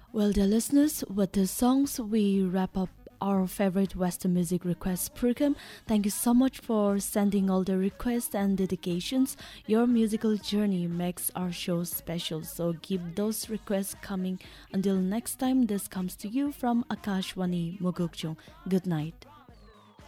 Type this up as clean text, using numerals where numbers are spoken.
Well, dear listeners, with the songs, we wrap up our favorite Western music request program. Thank you so much for sending all the requests and dedications. Your musical journey makes our show special, so keep those requests coming. Until next time, this comes to you from Akashwani Mugukjong. Good night.